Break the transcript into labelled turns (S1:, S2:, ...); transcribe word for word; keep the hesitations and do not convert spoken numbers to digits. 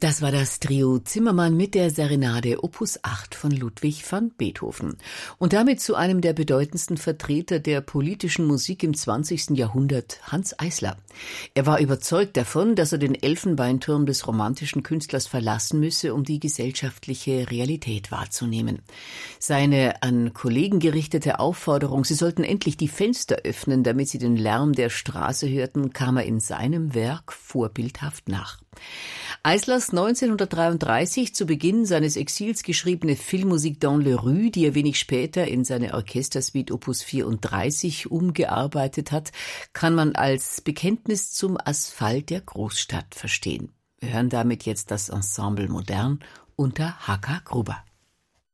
S1: Das war das Trio Zimmermann mit der Serenade Opus acht von Ludwig van Beethoven. Und damit zu einem der bedeutendsten Vertreter der politischen Musik im zwanzigsten Jahrhundert, Hanns Eisler. Er war überzeugt davon, dass er den Elfenbeinturm des romantischen Künstlers verlassen müsse, um die gesellschaftliche Realität wahrzunehmen. Seine an Kollegen gerichtete Aufforderung, sie sollten endlich die Fenster öffnen, damit sie den Lärm der Straße hörten, kam er in seinem Werk vorbildhaft nach. Eislers neunzehnhundertdreiunddreißig zu Beginn seines Exils geschriebene Filmmusik dans les rues, die er wenig später in seine Orchestersuite Opus vierunddreißig umgearbeitet hat, kann man als Bekenntnis zum Asphalt der Großstadt verstehen. Wir hören damit jetzt das Ensemble Modern unter H K Gruber.